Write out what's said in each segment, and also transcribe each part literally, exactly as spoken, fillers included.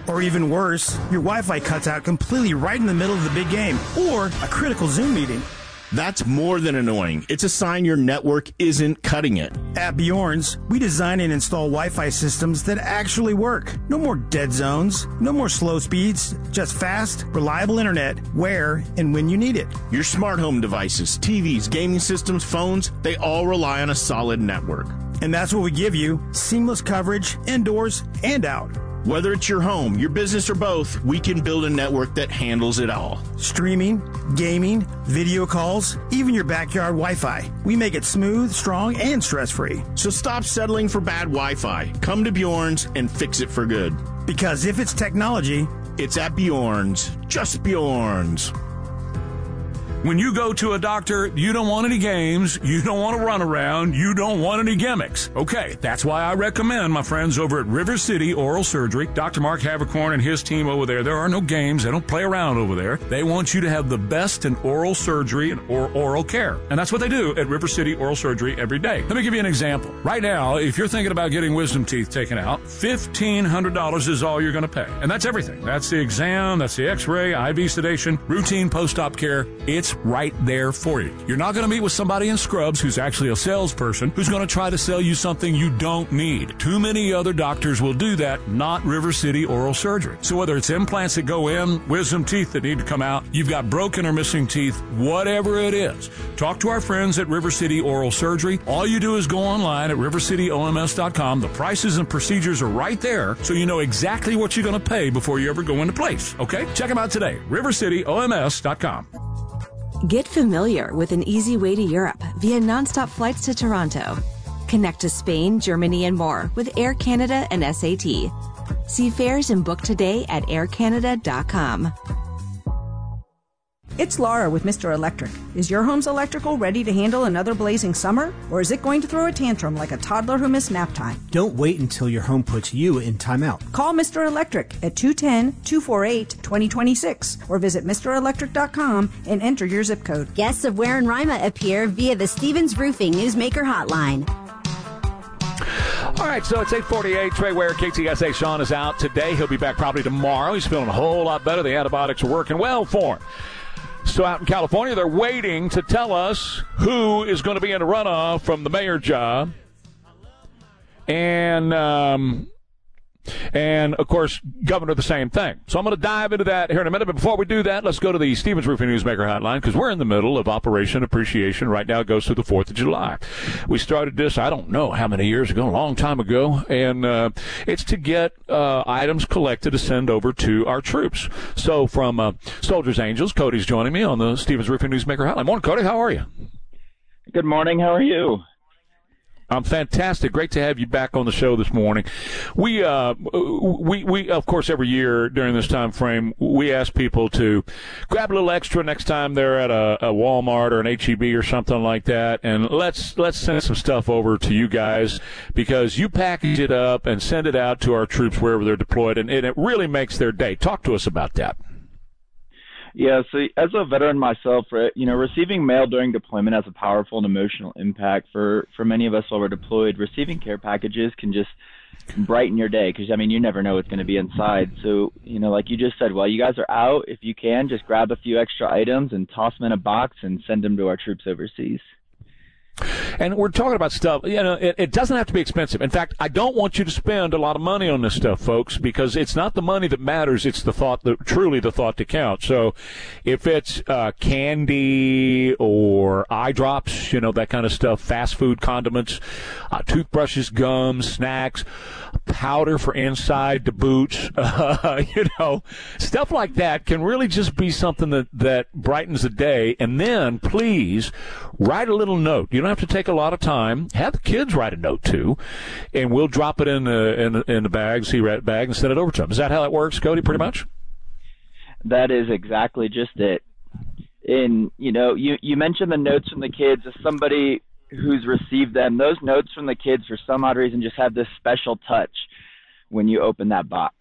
Or even worse, your Wi-Fi cuts out completely right in the middle of the big game or a critical Zoom meeting. That's more than annoying. It's a sign your network isn't cutting it. At Bjorn's, we design and install Wi-Fi systems that actually work. No more dead zones, no more slow speeds, just fast, reliable internet where and when you need it. Your smart home devices, T Vs, gaming systems, phones, they all rely on a solid network. And that's what we give you, seamless coverage indoors and out. Whether it's your home, your business, or both, we can build a network that handles it all. Streaming, gaming, video calls, even your backyard Wi-Fi. We make it smooth, strong, and stress-free. So stop settling for bad Wi-Fi. Come to Bjorn's and fix it for good. Because if it's technology, it's at Bjorn's. Just Bjorn's. When you go to a doctor, you don't want any games, you don't want to run around, you don't want any gimmicks. Okay, that's why I recommend my friends over at River City Oral Surgery. Doctor Mark Havercorn and his team over there, there are no games, they don't play around over there. They want you to have the best in oral surgery and or oral care. And that's what they do at River City Oral Surgery every day. Let me give you an example. Right now, if you're thinking about getting wisdom teeth taken out, fifteen hundred dollars is all you're going to pay. And that's everything. That's the exam, that's the x-ray, I V sedation, routine post-op care. It's right there for you. You're not going to meet with somebody in scrubs who's actually a salesperson who's going to try to sell you something you don't need. Too many other doctors will do that, not River City Oral Surgery. So whether it's implants that go in, wisdom teeth that need to come out, you've got broken or missing teeth, whatever it is, talk to our friends at River City Oral Surgery. All you do is go online at river city O M S dot com. The prices and procedures are right there, so you know exactly what you're going to pay before you ever go into place. Okay? Check them out today. river city O M S dot com. Get familiar with an easy way to Europe via nonstop flights to Toronto. Connect to Spain, Germany, and more with Air Canada and S A T. See fares and book today at air canada dot com. It's Laura with Mister Electric. Is your home's electrical ready to handle another blazing summer? Or is it going to throw a tantrum like a toddler who missed nap time? Don't wait until your home puts you in timeout. Call Mister Electric at two one zero, two four eight, two zero two six or visit Mister Electric dot com and enter your zip code. Guests of Ware and Rima appear via the Stevens Roofing Newsmaker Hotline. All right, so it's eight forty-eight. Trey Ware, K T S A. Sean is out today. He'll be back probably tomorrow. He's feeling a whole lot better. The antibiotics are working well for him. So out in California, they're waiting to tell us who is going to be in the runoff from the mayor job. And, um, and of course, governor, the same thing. So I'm going to dive into that here in a minute. But before we do that, let's go to the Stevens Roofing Newsmaker Hotline because we're in the middle of Operation Appreciation. Right now it goes through the fourth of July. We started this, I don't know how many years ago, a long time ago. And uh, it's to get uh, items collected to send over to our troops. So from uh, Soldiers Angels, Cody's joining me on the Stevens Roofing Newsmaker Hotline. Morning, Cody. How are you? Good morning. How are you? I'm fantastic. Great to have you back on the show this morning. We, uh, we, we, of course, every year during this time frame, we ask people to grab a little extra next time they're at a, a Walmart or an H E B or something like that, and let's let's send some stuff over to you guys because you package it up and send it out to our troops wherever they're deployed, and, and it really makes their day. Talk to us about that. Yeah, so as a veteran myself, you know, receiving mail during deployment has a powerful and emotional impact for, for many of us while we're deployed. Receiving care packages can just brighten your day because, I mean, you never know what's going to be inside. So, you know, like you just said, while you guys are out, if you can, just grab a few extra items and toss them in a box and send them to our troops overseas. And we're talking about stuff, you know, it, it doesn't have to be expensive. In fact, I don't want you to spend a lot of money on this stuff, folks, because it's not the money that matters. It's the thought, that, truly the thought to count. So if it's uh, candy or eye drops, you know, that kind of stuff, fast food condiments, uh, toothbrushes, gums, snacks, powder for inside the boots, uh, you know, stuff like that can really just be something that, that brightens the day. And then, please, write a little note. You don't have to take a lot of time. Have the kids write a note, too, and we'll drop it in the, in, the, in the bag, C-rat bag, and send it over to them. Is that how that works, Cody, pretty much? That is exactly just it. And, you know, you, you mentioned the notes from the kids. As somebody who's received them, those notes from the kids, for some odd reason, just have this special touch when you open that box.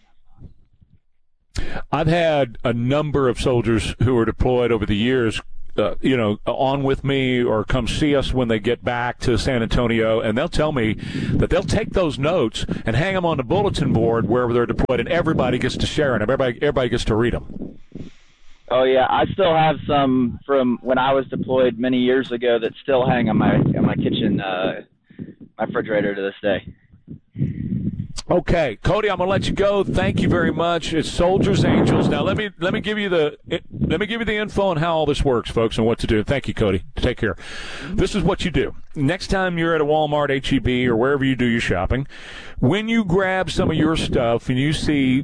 I've had a number of soldiers who were deployed over the years uh, you know, on with me or come see us when they get back to San Antonio, and they'll tell me that they'll take those notes and hang them on the bulletin board wherever they're deployed, and everybody gets to share them. Everybody, everybody gets to read them. Oh yeah, I still have some from when I was deployed many years ago that still hang on my on my kitchen, uh, my refrigerator to this day. Okay, Cody, I'm gonna let you go. Thank you very much. It's Soldiers Angels. Now let me let me give you the let me give you the info on how all this works, folks, and what to do. Thank you, Cody. Take care. This is what you do. Next time you're at a Walmart, H E B, or wherever you do your shopping, when you grab some of your stuff and you see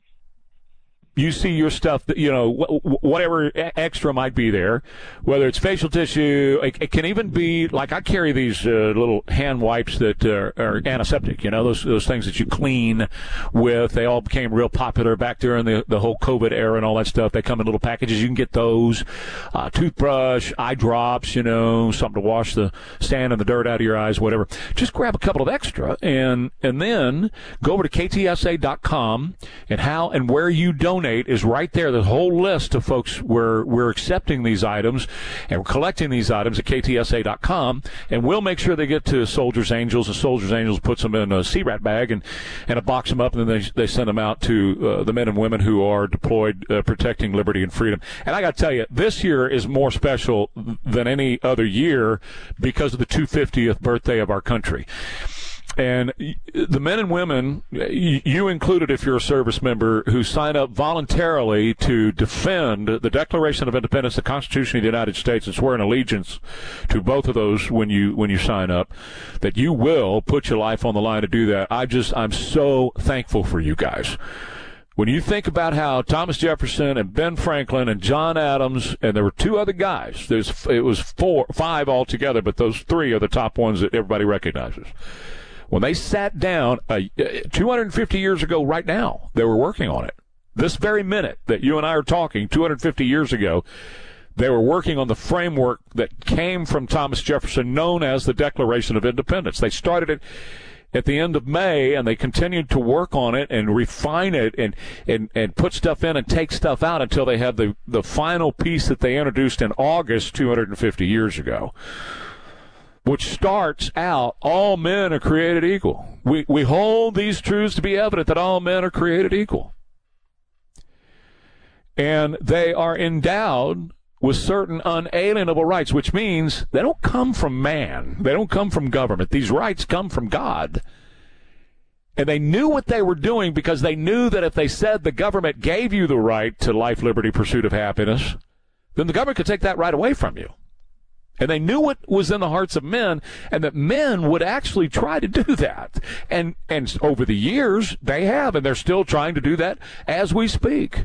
you see your stuff, that, you know, wh- whatever extra might be there, whether it's facial tissue, it, it can even be, like I carry these uh, little hand wipes that uh, are antiseptic, you know, those those things that you clean with. They all became real popular back there in the, the whole COVID era and all that stuff. They come in little packages. You can get those. Uh, toothbrush, eye drops, you know, something to wash the sand and the dirt out of your eyes, whatever. Just grab a couple of extra and, and then go over to K T S A dot com, and how and where you donate is right there. The whole list of folks where we're accepting these items and we're collecting these items at K T S A dot com, and we'll make sure they get to Soldiers Angels, and Soldiers Angels puts them in a C RAT bag and, and a box them up, and then they, they send them out to uh, the men and women who are deployed uh, protecting liberty and freedom. And I got to tell you, this year is more special than any other year because of the two hundred fiftieth birthday of our country. And the men and women, you included if you're a service member, who sign up voluntarily to defend the Declaration of Independence, the Constitution of the United States, and swear an allegiance to both of those when you when you sign up, that you will put your life on the line to do that. I just, I'm so thankful for you guys. When you think about how Thomas Jefferson and Ben Franklin and John Adams, and there were two other guys, there's it was four, five altogether, but those three are the top ones that everybody recognizes. When they sat down uh, two hundred fifty years ago right now, they were working on it. This very minute that you and I are talking, two hundred fifty years ago, they were working on the framework that came from Thomas Jefferson, known as the Declaration of Independence. They started it at the end of May, and they continued to work on it and refine it and, and, and put stuff in and take stuff out until they had the, the final piece that they introduced in August two hundred fifty years ago, which starts out, all men are created equal. We we hold these truths to be evident, that all men are created equal. And they are endowed with certain unalienable rights, which means they don't come from man. They don't come from government. These rights come from God. And they knew what they were doing because they knew that if they said the government gave you the right to life, liberty, pursuit of happiness, then the government could take that right away from you. And they knew what was in the hearts of men, and that men would actually try to do that. And and over the years, they have, and they're still trying to do that as we speak.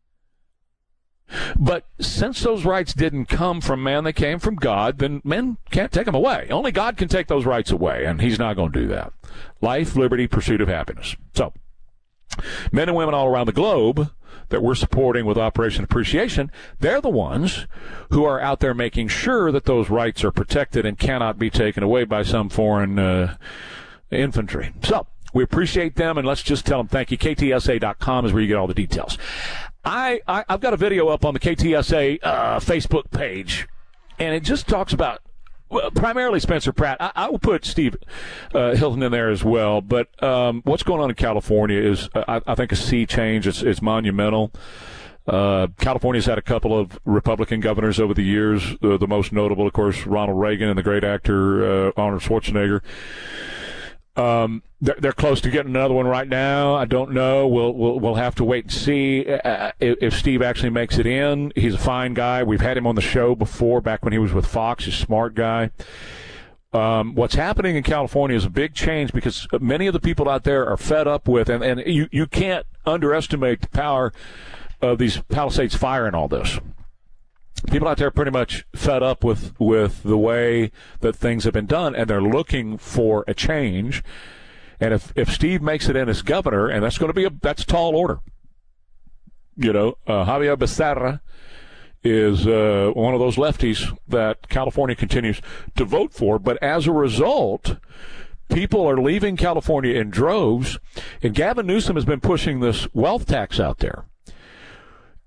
But since those rights didn't come from man, they came from God, then men can't take them away. Only God can take those rights away, and he's not going to do that. Life, liberty, pursuit of happiness. So, men and women all around the globe that we're supporting with Operation Appreciation, they're the ones who are out there making sure that those rights are protected and cannot be taken away by some foreign uh, infantry. So we appreciate them, and let's just tell them thank you. K T S A dot com is where you get all the details. I, I, I've got a video up on the K T S A uh, Facebook page, and it just talks about Well, primarily Spencer Pratt. I, I will put Steve uh, Hilton in there as well. But um, what's going on in California is, uh, I, I think, a sea change. It's, it's monumental. Uh, California's had a couple of Republican governors over the years. Uh, the most notable, of course, Ronald Reagan and the great actor uh, Arnold Schwarzenegger. Um, they're, they're close to getting another one right now. I don't know. We'll we'll, we'll have to wait and see uh, if, if Steve actually makes it in. He's a fine guy. We've had him on the show before, back when he was with Fox. He's a smart guy. Um, what's happening in California is a big change because many of the people out there are fed up with, and, and you, you can't underestimate the power of these Palisades Fire and all this. People out there are pretty much fed up with, with the way that things have been done, and they're looking for a change. And if, if Steve makes it in as governor, and that's going to be a that's a tall order. You know, uh, Javier Becerra is uh, one of those lefties that California continues to vote for. But as a result, people are leaving California in droves, and Gavin Newsom has been pushing this wealth tax out there.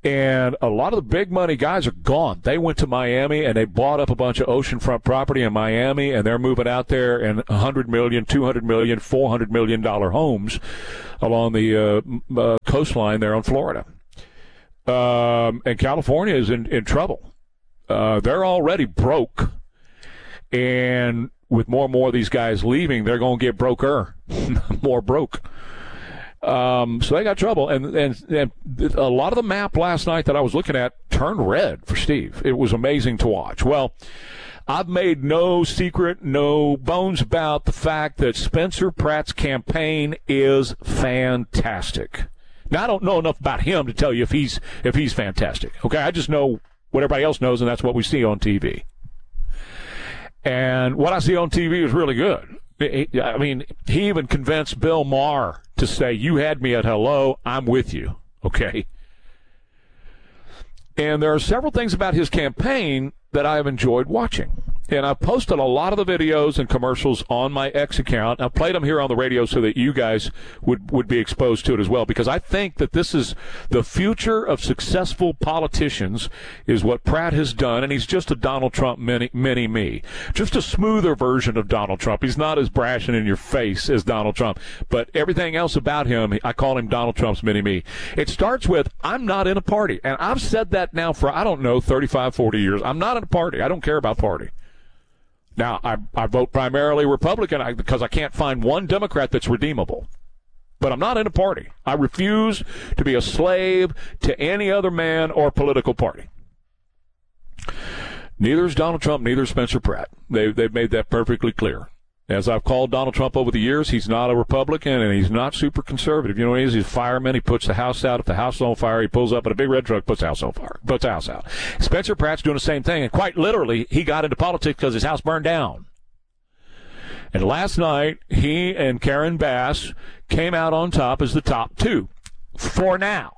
And a lot of the big money guys are gone. They went to Miami and they bought up a bunch of oceanfront property in Miami, and they're moving out there in one hundred million dollars, two hundred million dollars, four hundred million dollars homes along the uh, uh, coastline there in Florida. Um, and California is in, in trouble. Uh, they're already broke. And with more and more of these guys leaving, they're going to get broker, more broke. Um, so they got trouble, and, and and a lot of the map last night that I was looking at turned red for Steve. It was amazing to watch. Well, I've made no secret, no bones about the fact that Spencer Pratt's campaign is fantastic. Now, I don't know enough about him to tell you if he's if he's fantastic. Okay, I just know what everybody else knows, and that's what we see on T V. And what I see on T V is really good. I mean, he even convinced Bill Maher to say, you had me at hello, I'm with you, okay? And there are several things about his campaign that I have enjoyed watching. And I've posted a lot of the videos and commercials on my X account. I've played them here on the radio so that you guys would, would be exposed to it as well, because I think that this is the future of successful politicians is what Pratt has done, and he's just a Donald Trump mini, mini me. Just a smoother version of Donald Trump. He's not as brash and in your face as Donald Trump, but everything else about him, I call him Donald Trump's mini me. It starts with, I'm not in a party, and I've said that now for, I don't know, thirty-five, forty years. I'm not in a party. I don't care about party. Now, I, I vote primarily Republican because I can't find one Democrat that's redeemable. But I'm not in a party. I refuse to be a slave to any other man or political party. Neither is Donald Trump, neither is Spencer Pratt. They, they've made that perfectly clear. As I've called Donald Trump over the years, he's not a Republican and he's not super conservative. You know what he is? He's a fireman. He puts the house out. If the house is on fire, he pulls up in a big red truck, puts the house on fire, puts the house out. Spencer Pratt's doing the same thing. And quite literally, he got into politics because his house burned down. And last night, he and Karen Bass came out on top as the top two for now.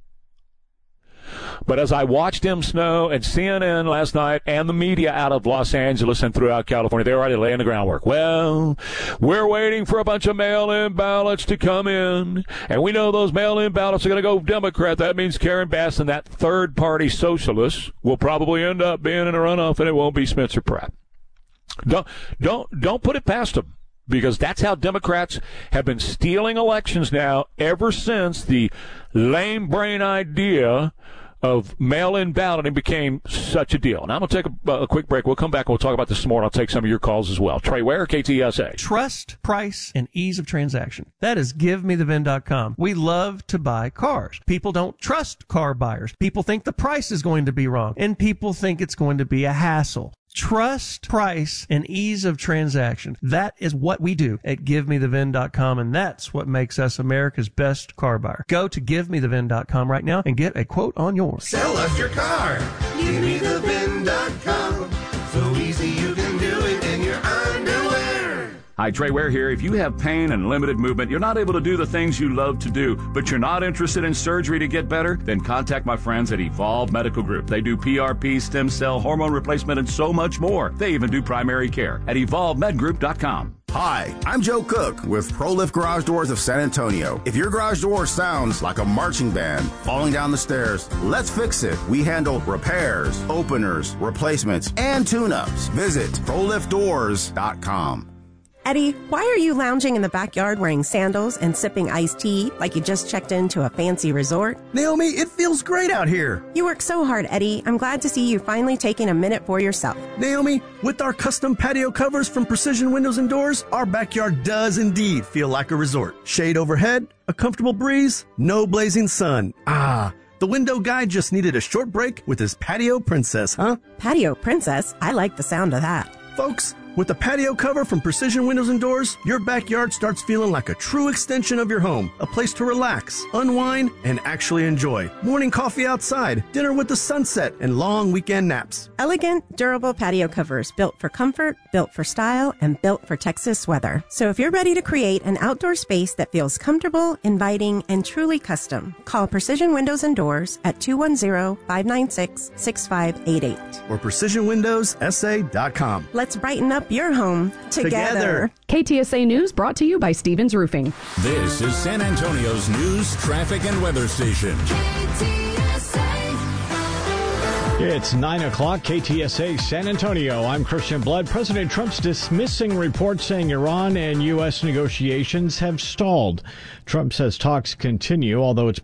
But as I watched M. Snow and C N N last night and the media out of Los Angeles and throughout California, they were already laying the groundwork. Well, we're waiting for a bunch of mail-in ballots to come in, and we know those mail-in ballots are going to go Democrat. That means Karen Bass and that third-party socialist will probably end up being in a runoff, and it won't be Spencer Pratt. Don't, don't, don't put it past them, because that's how Democrats have been stealing elections now ever since the lame brain idea of mail-in balloting became such a deal. Now, I'm going to take a, a quick break. We'll come back and we'll talk about this some more, and I'll take some of your calls as well. Trey Ware, K T S A. Trust, price, and ease of transaction. That is give me the V I N dot com. We love to buy cars. People don't trust car buyers. People think the price is going to be wrong, and people think it's going to be a hassle. Trust, price, and ease of transaction. That is what we do at give me the V I N dot com, and that's what makes us America's best car buyer. Go to give me the V I N dot com right now and get a quote on yours. Sell us your car. give me the V I N dot com. So easy you can do it in your underwear. Hi, Trey Ware here. If you have pain and limited movement, you're not able to do the things you love to do, but you're not interested in surgery to get better, then contact my friends at Evolve Medical Group. They do P R P, stem cell, hormone replacement, and so much more. They even do primary care at evolve med group dot com. Hi, I'm Joe Cook with ProLift Garage Doors of San Antonio. If your garage door sounds like a marching band falling down the stairs, let's fix it. We handle repairs, openers, replacements, and tune-ups. Visit pro lift doors dot com. Eddie, why are you lounging in the backyard wearing sandals and sipping iced tea like you just checked into a fancy resort? Naomi, it feels great out here. You work so hard, Eddie. I'm glad to see you finally taking a minute for yourself. Naomi, with our custom patio covers from Precision Windows and Doors, our backyard does indeed feel like a resort. Shade overhead, a comfortable breeze, no blazing sun. Ah, the window guy just needed a short break with his patio princess, huh? Patio princess? I like the sound of that. Folks, with the patio cover from Precision Windows and Doors, your backyard starts feeling like a true extension of your home. A place to relax, unwind, and actually enjoy. Morning coffee outside, dinner with the sunset, and long weekend naps. Elegant, durable patio covers built for comfort, built for style, and built for Texas weather. So if you're ready to create an outdoor space that feels comfortable, inviting, and truly custom, call Precision Windows and Doors at two one zero, five nine six, six five eight eight. Or precision windows s a dot com. Let's brighten up your home together. together. K T S A News brought to you by Stevens Roofing. This is San Antonio's news, traffic, and weather station. K T S A. It's nine o'clock, K T S A San Antonio. I'm Christian Blood. President Trump's dismissing reports saying Iran and U S negotiations have stalled. Trump says talks continue, although it's